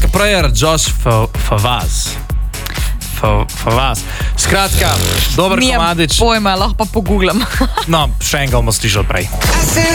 Prayer, Josh Favaz. Skratka, dober komadič. Nijem pojma, lahko pa pogooglam. No, še enega bomo slišali prej.